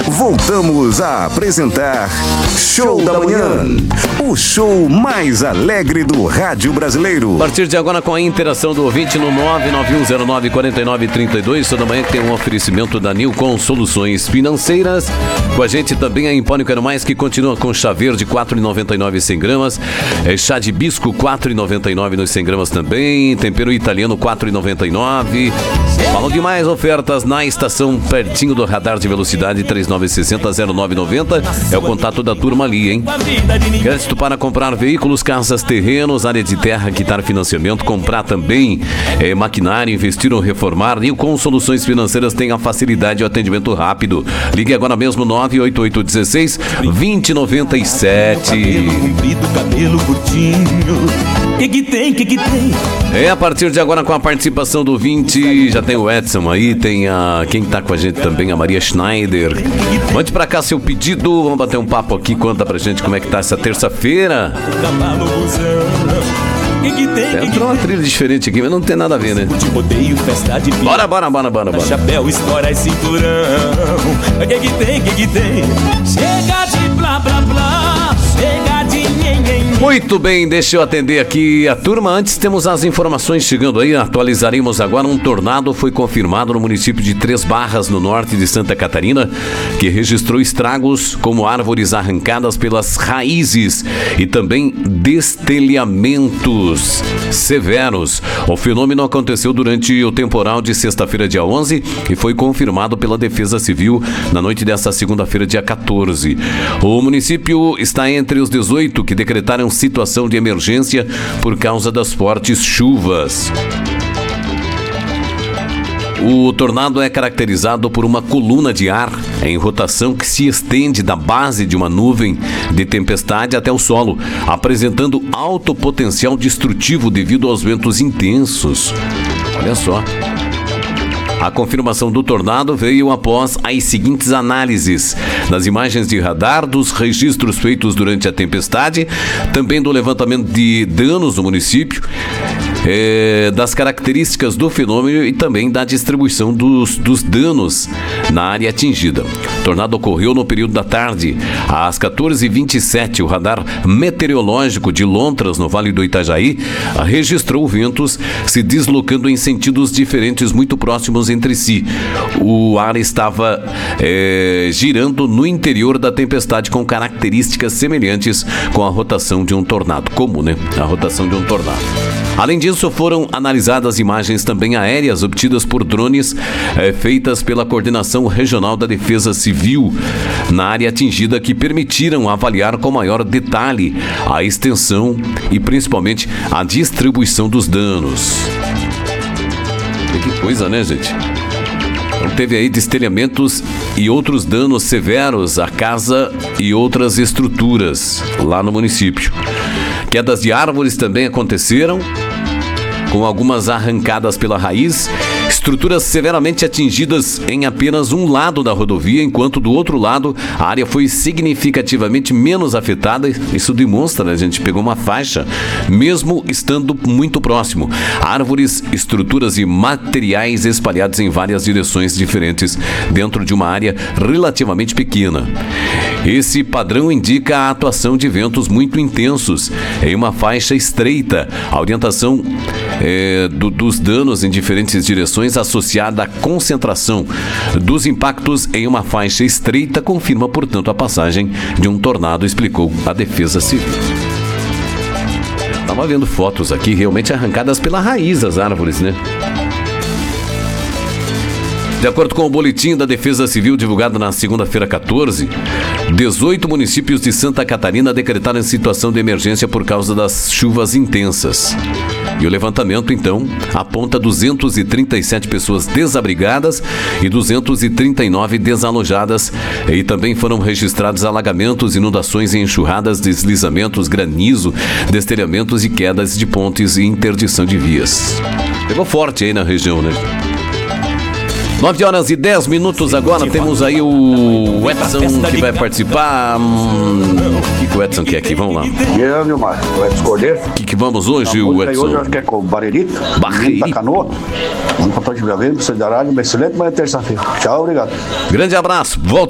voltamos a apresentar Show da Manhã, o show mais alegre do rádio brasileiro. A partir de agora, com a interação do ouvinte no 991094932, Show da Manhã, que tem um oferecimento da Nilcon Soluções Financeiras. Com a gente também a Empónio Quero Mais, que continua com chá verde 4,99 100 gramas, chá de hibisco 4,99 nos 100 gramas também, tempero italiano 4,99. Falam de mais ofertas na estação, pertinho do radar de velocidade 3960-0990. É o contato da turma ali, hein? Crédito para comprar veículos, casas, terrenos, área de terra, quitar financiamento, comprar também maquinário, investir ou reformar. Nilcon Soluções Financeiras tem a facilidade e o atendimento rápido. Ligue agora mesmo 98816-2097. Cabelo curtinho. Que tem? A partir de agora, com a participação do 20, já tem o Edson aí, tem quem tá com a gente também, a Maria Schneider. Mande pra cá seu pedido, vamos bater um papo aqui, conta pra gente como é que tá essa terça-feira. Entrou uma trilha diferente aqui, mas não tem nada a ver, né? Bora. Chapéu, história e cinturão. Que tem? Chega de blá blá blá. Chega de nhen. Muito bem, deixa eu atender aqui a turma. Antes temos as informações chegando aí, atualizaremos agora. Um tornado foi confirmado no município de Três Barras, no norte de Santa Catarina, que registrou estragos como árvores arrancadas pelas raízes e também destelhamentos severos. O fenômeno aconteceu durante o temporal de sexta-feira, dia 11, e foi confirmado pela Defesa Civil na noite desta segunda-feira, dia 14. O município está entre os 18 que decretaram situação de emergência por causa das fortes chuvas. O tornado é caracterizado por uma coluna de ar em rotação que se estende da base de uma nuvem de tempestade até o solo, apresentando alto potencial destrutivo devido aos ventos intensos. Olha só. A confirmação do tornado veio após as seguintes análises: das imagens de radar, dos registros feitos durante a tempestade, também do levantamento de danos no município, das características do fenômeno e também da distribuição dos danos na área atingida. O tornado ocorreu no período da tarde, às 14h27. O radar meteorológico de Lontras, no Vale do Itajaí, registrou ventos se deslocando em sentidos diferentes muito próximos entre si. O ar estava girando no interior da tempestade com características semelhantes com a rotação de um tornado. Como, né? A rotação de um tornado. Além disso, foram analisadas imagens também aéreas obtidas por drones feitas pela Coordenação Regional da Defesa Civil na área atingida, que permitiram avaliar com maior detalhe a extensão e principalmente a distribuição dos danos. Que coisa, né, gente? Então, teve aí destelhamentos e outros danos severos à casa e outras estruturas lá no município. Quedas de árvores também aconteceram, com algumas arrancadas pela raiz, estruturas severamente atingidas em apenas um lado da rodovia, enquanto do outro lado a área foi significativamente menos afetada. Isso demonstra, né? A gente pegou uma faixa, mesmo estando muito próximo. Árvores, estruturas e materiais espalhados em várias direções diferentes dentro de uma área relativamente pequena. Esse padrão indica a atuação de ventos muito intensos em uma faixa estreita. A orientação dos danos em diferentes direções, associada à concentração dos impactos em uma faixa estreita, confirma, portanto, a passagem de um tornado, explicou a Defesa Civil. Estava vendo fotos aqui, realmente arrancadas pela raiz das árvores, né? De acordo com o boletim da Defesa Civil divulgado na segunda-feira 14, 18 municípios de Santa Catarina decretaram situação de emergência por causa das chuvas intensas. E o levantamento, então, aponta 237 pessoas desabrigadas e 239 desalojadas. E também foram registrados alagamentos, inundações e enxurradas, deslizamentos, granizo, destelhamentos e quedas de pontes e interdição de vias. Pegou forte aí na região, né? 9h10 agora, temos aí o Edson que vai participar. O que o Edson quer aqui? Vamos lá. E aí, Nilmar, o Edson Cordeiro. O que vamos hoje, o Edson? Hoje eu acho que é com o Barreirito. Da Canoa. Vamos para o Gravendo, para o Cidade, uma excelente manhã de terça-feira. Tchau, obrigado. Grande abraço. Volta.